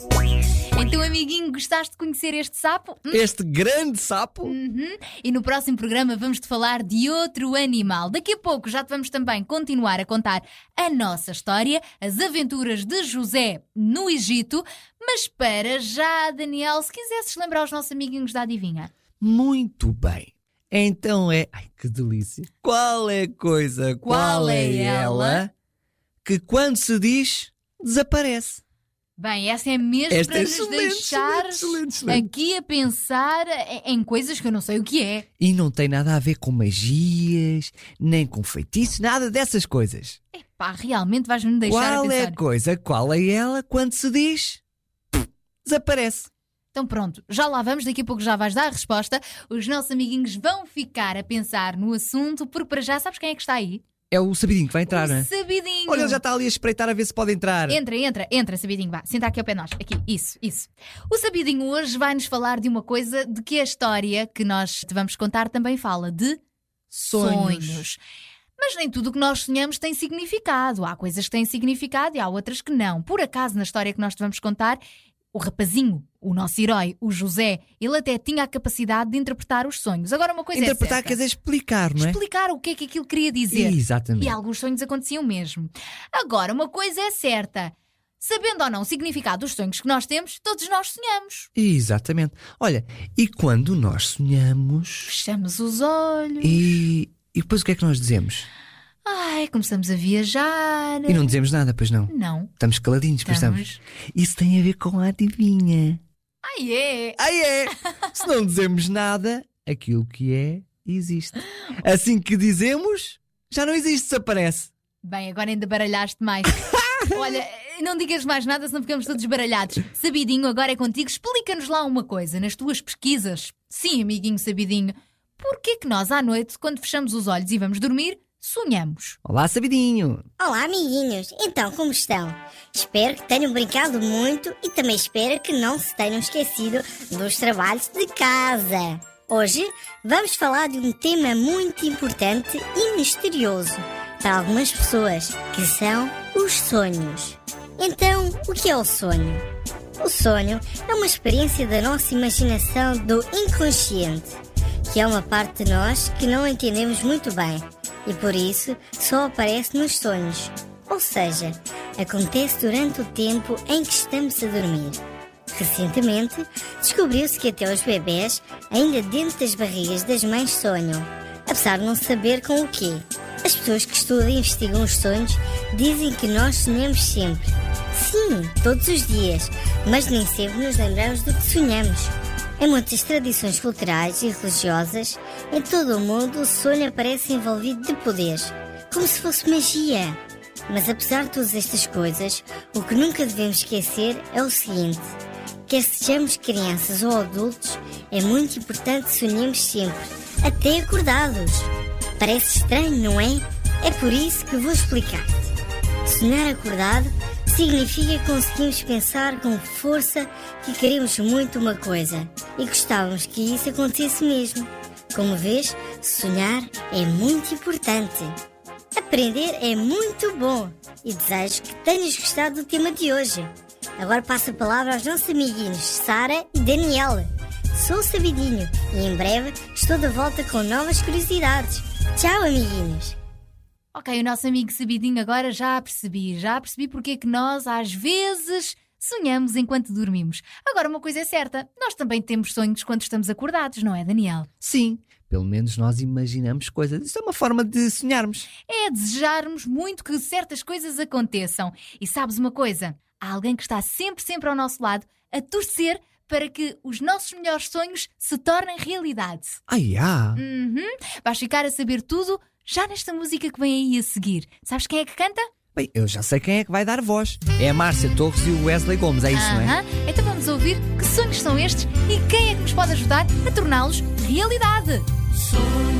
Então, amiguinho, gostaste de conhecer este sapo? Este grande sapo? E no próximo programa vamos-te falar de outro animal. Daqui a pouco já te vamos também continuar a contar a nossa história, as aventuras de José no Egito. Mas para já, Daniel, se quisesses lembrar os nossos amiguinhos da adivinha. Muito bem. Então é... Ai, que delícia. Qual é a coisa, qual é ela, que quando se diz, desaparece? Bem, essa é mesmo Esta para é nos excelente, deixar excelente. aqui a pensar em coisas que eu não sei o que é. E não tem nada a ver com magias, nem com feitiços, nada dessas coisas. Epá, realmente vais-me deixar a Qual é pensar. a coisa, qual é ela, quando se diz, desaparece? Então pronto, já lá vamos, daqui a pouco já vais dar a resposta. Os nossos amiguinhos vão ficar a pensar no assunto, porque para já sabes quem é que está aí? É o sabidinho que vai entrar, não é? O Sabidinho. Olha, ele já está ali a espreitar a ver se pode entrar. Entra, Sabidinho, vá. Senta aqui ao pé de nós. Aqui, isso. O Sabidinho hoje vai-nos falar de uma coisa de que a história que nós te vamos contar também fala de sonhos. Mas nem tudo o que nós sonhamos tem significado. Há coisas que têm significado e há outras que não. Por acaso, na história que nós te vamos contar, o rapazinho, o nosso herói, o José, ele até tinha a capacidade de interpretar os sonhos. Agora uma coisa Interpretar é certa. quer dizer explicar, não é? Explicar o que é que aquilo queria dizer. Exatamente. E alguns sonhos aconteciam mesmo. Agora, uma coisa é certa. Sabendo ou não o significado dos sonhos que nós temos, todos nós sonhamos. Exatamente. Olha, e quando nós sonhamos... Fechamos os olhos. E depois o que é que nós dizemos? Ai, começamos a viajar. E não dizemos nada, pois não? Não. Estamos caladinhos, pois estamos. Isso tem a ver com a adivinha. Ai, é. Ai é! Se não dizemos nada, aquilo que é, existe. Assim que dizemos, já não existe, desaparece. Bem, agora ainda baralhaste mais. Olha, não digas mais nada, senão ficamos todos baralhados. Sabidinho, agora é contigo. Explica-nos lá uma coisa, nas tuas pesquisas. Sim, amiguinho Sabidinho. Porquê que nós à noite, quando fechamos os olhos e vamos dormir, sonhamos? Olá, Sabidinho! Olá, amiguinhos! Então, como estão? Espero que tenham brincado muito e também espero que não se tenham esquecido dos trabalhos de casa. Hoje vamos falar de um tema muito importante e misterioso para algumas pessoas, que são os sonhos. Então, o que é o sonho? O sonho é uma experiência da nossa imaginação do inconsciente, que é uma parte de nós que não entendemos muito bem e por isso só aparece nos sonhos. Ou seja, acontece durante o tempo em que estamos a dormir. Recentemente, descobriu-se que até os bebés, ainda dentro das barrigas das mães, sonham, apesar de não saber com o quê. As pessoas que estudam e investigam os sonhos dizem que nós sonhamos sempre. Sim, todos os dias, mas nem sempre nos lembramos do que sonhamos. Em muitas tradições culturais e religiosas, em todo o mundo o sonho aparece envolvido de poderes, como se fosse magia. Mas apesar de todas estas coisas, o que nunca devemos esquecer é o seguinte: quer sejamos crianças ou adultos, é muito importante sonharmos sempre, até acordados. Parece estranho, não é? É por isso que vou explicar-te. Sonhar acordado significa que conseguimos pensar com força que queremos muito uma coisa e gostávamos que isso acontecesse mesmo. Como vês, sonhar é muito importante. Aprender é muito bom e desejo que tenhas gostado do tema de hoje. Agora passo a palavra aos nossos amiguinhos Sara e Daniel. Sou o Sabidinho e em breve estou de volta com novas curiosidades. Tchau, amiguinhos! Ok, o nosso amigo Sabidinho agora já percebi porque é que nós às vezes sonhamos enquanto dormimos. Agora uma coisa é certa, nós também temos sonhos quando estamos acordados, não é, Daniel? Sim, pelo menos nós imaginamos coisas. Isso é uma forma de sonharmos. É desejarmos muito que certas coisas aconteçam. E sabes uma coisa? Há alguém que está sempre ao nosso lado a torcer para que os nossos melhores sonhos se tornem realidade. Vais ficar a saber tudo já nesta música que vem aí a seguir. Sabes quem é que canta? Bem, eu já sei quem é que vai dar voz. É a Márcia Torres e o Wesley Gomes, é isso, não é? Então vamos ouvir que sonhos são estes e quem é que nos pode ajudar a torná-los realidade.